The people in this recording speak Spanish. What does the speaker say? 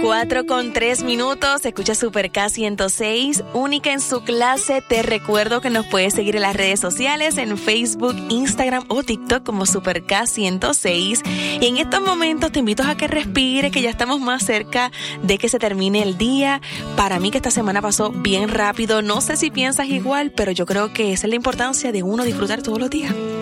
4:03. Escucha Super K106, única en su clase. Te recuerdo que nos puedes seguir en las redes sociales, en Facebook, Instagram o TikTok como Super K106. Y en estos momentos te invito a que respires, que ya estamos más cerca de que se termine el día. Para mí que esta semana pasó bien rápido. No sé si piensas igual, pero yo creo que esa es la importancia de uno disfrutar todos los días.